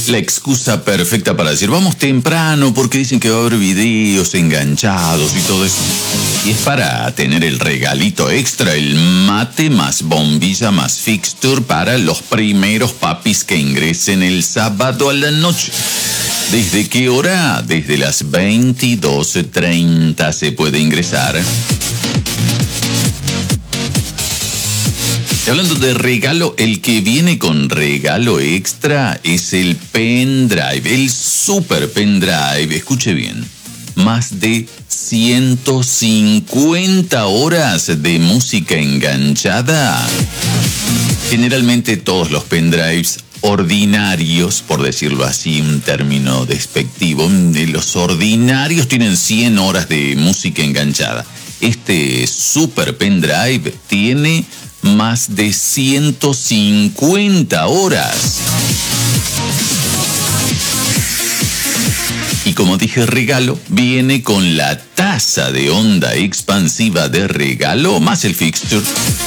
la excusa perfecta para decir, vamos temprano porque dicen que va a haber videos enganchados y todo eso. Y es para tener el regalito extra, el mate más bombilla más fixture para los primeros papis que ingresen el sábado a la noche. ¿Desde qué hora? Desde las 22:30 se puede ingresar. Hablando de regalo, el que viene con regalo extra es el pendrive, el super pendrive. Escuche bien, más de 150 horas de música enganchada. Generalmente todos los pendrives ordinarios, por decirlo así, un término despectivo, los ordinarios tienen 100 horas de música enganchada. Este super pendrive tiene más de 150 horas. Y como dije regalo, viene con la taza de onda expansiva de regalo más el fixture.